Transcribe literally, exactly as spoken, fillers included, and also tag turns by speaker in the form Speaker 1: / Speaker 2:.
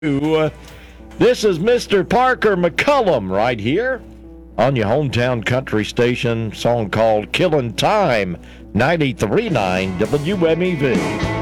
Speaker 1: This is Mister Parker McCullum right here on your hometown country station, song called Killin' Time, ninety-three point nine W M E V.